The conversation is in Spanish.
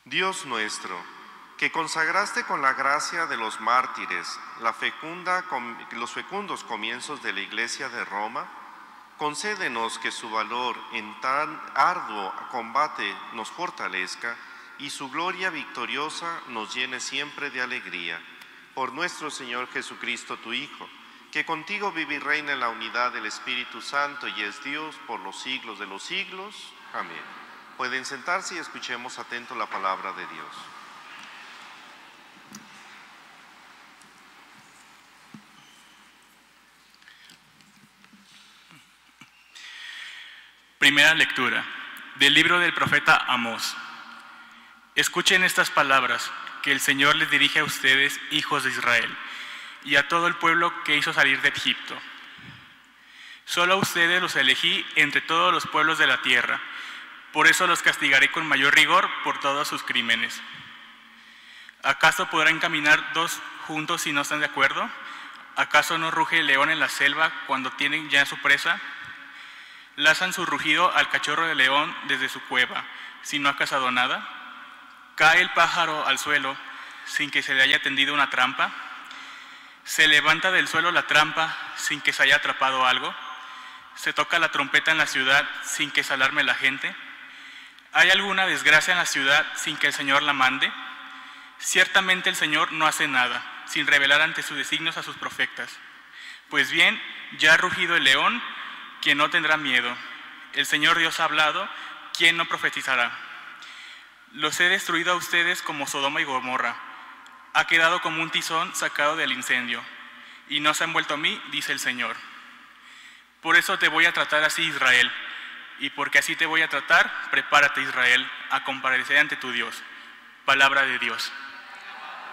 Dios nuestro, que consagraste con la gracia de los mártires los fecundos comienzos de la Iglesia de Roma, concédenos que su valor en tan arduo combate nos fortalezca y su gloria victoriosa nos llene siempre de alegría. Por nuestro Señor Jesucristo, tu Hijo, que contigo vive y reina en la unidad del Espíritu Santo y es Dios por los siglos de los siglos. Amén. Pueden sentarse y escuchemos atento la palabra de Dios. Primera lectura del libro del profeta Amós. Escuchen estas palabras que el Señor les dirige a ustedes, hijos de Israel, y a todo el pueblo que hizo salir de Egipto. Solo a ustedes los elegí entre todos los pueblos de la tierra, por eso los castigaré con mayor rigor por todos sus crímenes. ¿Acaso podrán caminar dos juntos si no están de acuerdo? ¿Acaso no ruge el león en la selva cuando tienen ya su presa? ¿Lanzan su rugido al cachorro de león desde su cueva, si no ha cazado nada? ¿Cae el pájaro al suelo sin que se le haya tendido una trampa? ¿Se levanta del suelo la trampa sin que se haya atrapado algo? ¿Se toca la trompeta en la ciudad sin que se alarme la gente? ¿Hay alguna desgracia en la ciudad sin que el Señor la mande? Ciertamente el Señor no hace nada, sin revelar ante sus designios a sus profetas. Pues bien, ya ha rugido el león, quien no tendrá miedo. El Señor Dios ha hablado, ¿quién no profetizará? Los he destruido a ustedes como Sodoma y Gomorra. Ha quedado como un tizón sacado del incendio, y no se han vuelto a mí, dice el Señor. Por eso te voy a tratar así, Israel, y porque así te voy a tratar, prepárate, Israel, a comparecer ante tu Dios. Palabra de Dios.